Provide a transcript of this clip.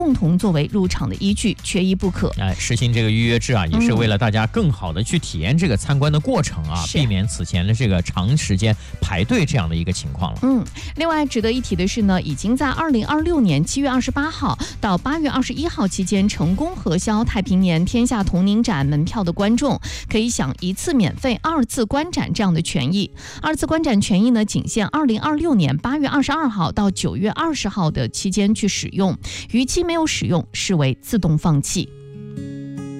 共同作为入场的依据，缺一不可。 实行这个预约制啊，也是为了大家更好的去体验这个参观的过程啊，避免此前的这个长时间排队这样的一个情况了。 另外值得一提的是呢，已经在2026年7月28号到8月21号期间成功核销太平年天下童宁展门票的观众，可以享一次免费2次观展这样的权益。2次观展权益呢，仅限2026年8月22号到9月20号的期间去使用，逾期没有使用视为自动放弃。